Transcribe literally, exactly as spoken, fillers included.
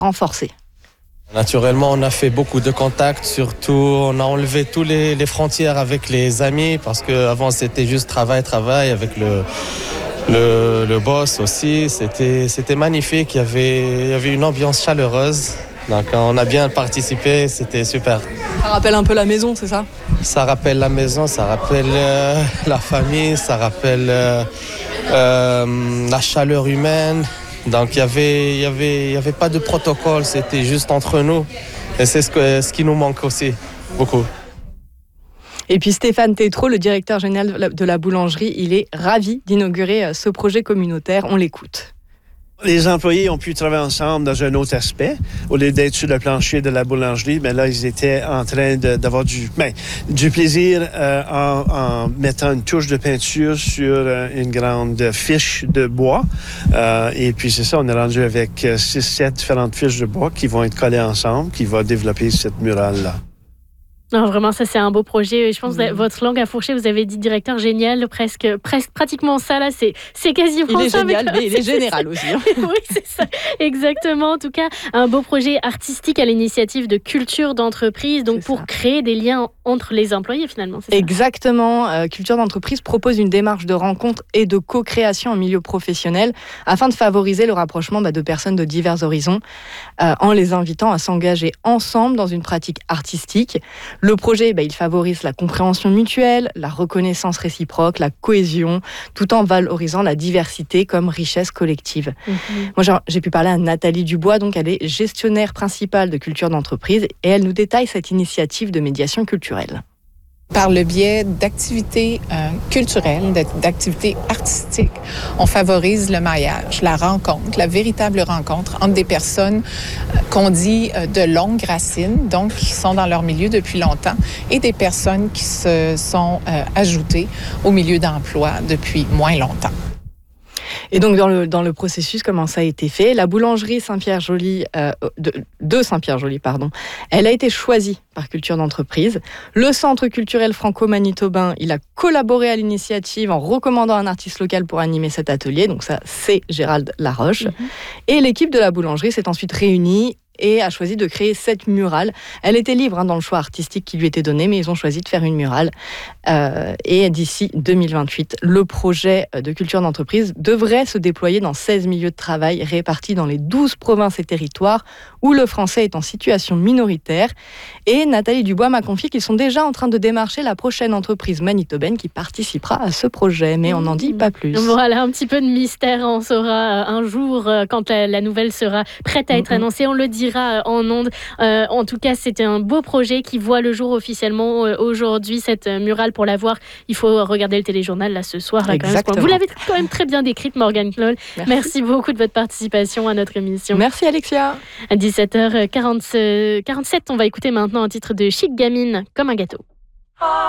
renforcée. Naturellement, on a fait beaucoup de contacts, surtout on a enlevé tous les, les frontières avec les amis parce qu'avant c'était juste travail, travail avec le, le, le boss aussi. C'était, c'était magnifique, il y, avait, il y avait une ambiance chaleureuse. Donc on a bien participé, c'était super. Ça rappelle un peu la maison, c'est ça ? Ça rappelle la maison, ça rappelle euh, la famille, ça rappelle euh, euh, la chaleur humaine. Donc il y avait, il y avait, il y avait pas de protocole, c'était juste entre nous. Et c'est ce, que, ce qui nous manque aussi, beaucoup. Et puis Stéphane Tétrault, le directeur général de la boulangerie, il est ravi d'inaugurer ce projet communautaire. On l'écoute. Les employés ont pu travailler ensemble dans un autre aspect. Au lieu d'être sur le plancher de la boulangerie, mais là, ils étaient en train de, d'avoir du, ben, du plaisir euh, en, en mettant une touche de peinture sur euh, une grande fiche de bois. Euh, et puis, c'est ça, on est rendu avec six, sept différentes fiches de bois qui vont être collées ensemble, qui vont développer cette murale-là. Non, vraiment, ça, c'est un beau projet. Je pense que mmh. votre langue à fourcher, vous avez dit directeur génial, presque, presque pratiquement ça, là, c'est, c'est quasiment ça. Il est ça, génial, mais, mais il est général aussi. Hein. Oui, c'est ça, exactement. En tout cas, un beau projet artistique à l'initiative de Culture d'entreprise, donc c'est pour ça. Créer des liens entre les employés, finalement. C'est Exactement. Euh, Culture d'entreprise propose une démarche de rencontre et de co-création en milieu professionnel afin de favoriser le rapprochement bah, de personnes de divers horizons euh, en les invitant à s'engager ensemble dans une pratique artistique. Le projet, bah, il favorise la compréhension mutuelle, la reconnaissance réciproque, la cohésion, tout en valorisant la diversité comme richesse collective. Mmh. Moi, genre, j'ai pu parler à Nathalie Dubois, donc elle est gestionnaire principale de Culture d'entreprise, et elle nous détaille cette initiative de médiation culturelle. Par le biais d'activités euh, culturelles, d'activités artistiques, on favorise le mariage, la rencontre, la véritable rencontre entre des personnes euh, qu'on dit euh, de longue racine, donc qui sont dans leur milieu depuis longtemps, et des personnes qui se sont euh, ajoutées au milieu d'emploi depuis moins longtemps. Et donc, dans le, dans le processus, comment ça a été fait ? La boulangerie Saint-Pierre-Joly, euh, de, de Saint-Pierre-Joly, pardon, elle a été choisie par Culture d'entreprise. Le Centre culturel franco-manitobain, il a collaboré à l'initiative en recommandant un artiste local pour animer cet atelier. Donc ça, c'est Gérald Laroche. Mm-hmm. Et l'équipe de la boulangerie s'est ensuite réunie et a choisi de créer cette murale. Elle était libre hein, dans le choix artistique qui lui était donné, mais ils ont choisi de faire une murale. Euh, et d'ici deux mille vingt-huit, le projet de Culture d'entreprise devrait se déployer dans seize milieux de travail répartis dans les douze provinces et territoires où le français est en situation minoritaire. Et Nathalie Dubois m'a confié qu'ils sont déjà en train de démarcher la prochaine entreprise manitobaine qui participera à ce projet, mais on n'en dit pas plus. Voilà, un petit peu de mystère, on saura un jour quand la, la nouvelle sera prête à être annoncée, on le dira en ondes. Euh, en tout cas, c'était un beau projet qui voit le jour officiellement euh, aujourd'hui. Cette euh, murale, pour la voir, il faut regarder le téléjournal là ce soir. Là, quand même. Vous l'avez quand même très bien décrite, Morgane Knoll. Merci. Merci beaucoup de votre participation à notre émission. Merci Alexia. À dix-sept heures quarante-sept, on va écouter maintenant un titre de Chic Gamine, Comme un gâteau.